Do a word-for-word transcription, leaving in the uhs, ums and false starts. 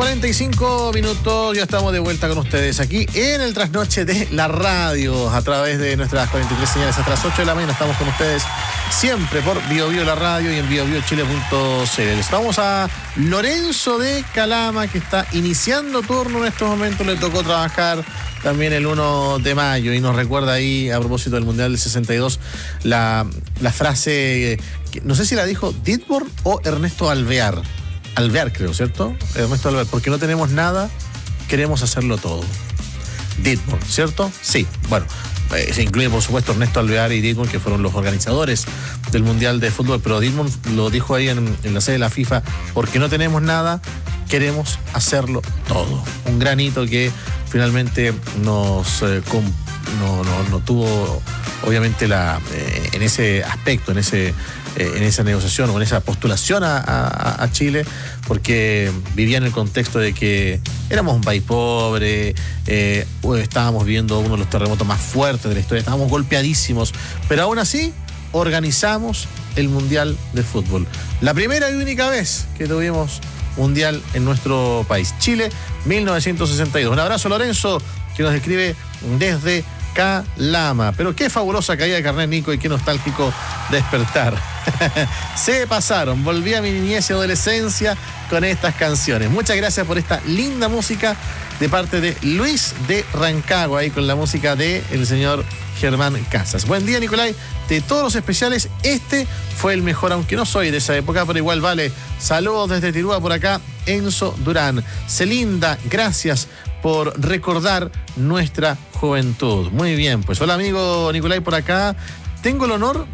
cuarenta y cinco minutos, ya estamos de vuelta con ustedes aquí en el Trasnoche de la Radio, a través de nuestras cuarenta y tres señales hasta las ocho de la mañana. Estamos con ustedes siempre por Bio Bio la Radio y en bio bio chile punto c l. Estamos a Lorenzo de Calama, que está iniciando turno en estos momentos. Le tocó trabajar también el uno de mayo y nos recuerda ahí, a propósito del Mundial del sesenta y dos, la, la frase, que no sé si la dijo Ditborn o Ernesto Alvear. Alvear, creo, ¿cierto? Ernesto Alvear, porque no tenemos nada, queremos hacerlo todo. Ditborn, ¿cierto? Sí, bueno, eh, se incluye por supuesto Ernesto Alvear y Ditborn, que fueron los organizadores del Mundial de Fútbol, pero Ditborn lo dijo ahí en, en la sede de la FIFA: porque no tenemos nada, queremos hacerlo todo. Un gran hito que finalmente nos eh, com, no, no, no tuvo, obviamente, la eh, en ese aspecto, en ese eh, en esa negociación o en esa postulación a, a, a Chile, porque vivía en el contexto de que éramos un país pobre, eh, estábamos viviendo uno de los terremotos más fuertes de la historia, estábamos golpeadísimos, pero aún así organizamos el Mundial de Fútbol. La primera y única vez que tuvimos Mundial en nuestro país. Chile, mil novecientos sesenta y dos. Un abrazo, Lorenzo, que nos escribe desde Calama. Pero qué fabulosa caída de carnet, Nico, y qué nostálgico despertar. Se pasaron, volví a mi niñez y adolescencia con estas canciones. Muchas gracias por esta linda música de parte de Luis de Rancagua, ahí con la música de el señor Germán Casas. Buen día, Nicolai. De todos los especiales, este fue el mejor, aunque no soy de esa época, pero igual vale. Saludos desde Tirúa, por acá, Enzo Durán. Celinda, gracias por recordar nuestra juventud. Muy bien, pues hola amigo Nicolai por acá. Tengo el honor